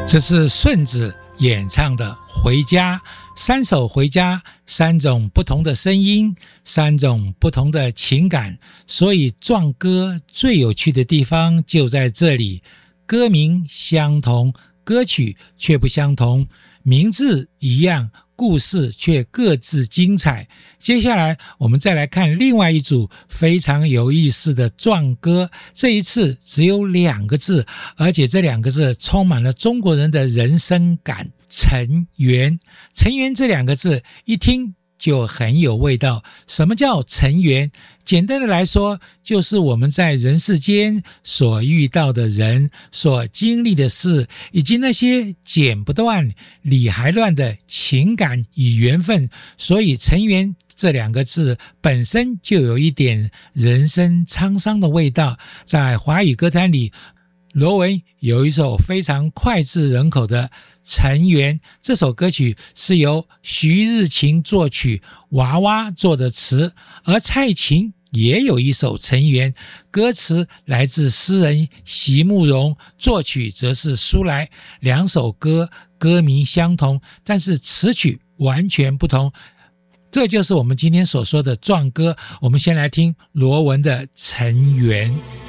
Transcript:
这是顺子演唱的《回家》，三首《回家》，三种不同的声音，三种不同的情感，所以壮歌最有趣的地方就在这里，歌名相同，歌曲却不相同，名字一样，故事却各自精彩。接下来我们再来看另外一组非常有意思的壮歌，这一次只有2个字，而且这2个字充满了中国人的人生感，尘缘。尘缘这2个字一听就很有味道。什么叫尘缘？简单的来说，就是我们在人世间所遇到的人，所经历的事，以及那些剪不断理还乱的情感与缘分。所以尘缘这2个字本身就有一点人生沧桑的味道。在华语歌坛里，罗文有一首非常脍炙人口的《尘缘》，这首歌曲是由徐日勤作曲，娃娃做的词，而蔡琴也有一首《尘缘》，歌词来自诗人席慕容，作曲则是苏来。2首歌歌名相同，但是词曲完全不同。这就是我们今天所说的壮歌。我们先来听罗文的《尘缘》。